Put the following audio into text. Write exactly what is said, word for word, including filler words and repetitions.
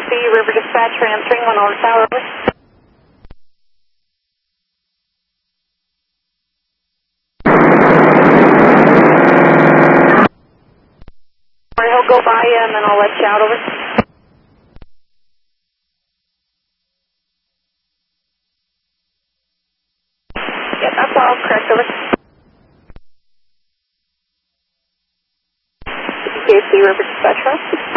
C River Dispatcher answering one over tower. Over. He'll go by you and then I'll let you out. Over. Yeah, that's all correct. Over. C C River Dispatcher.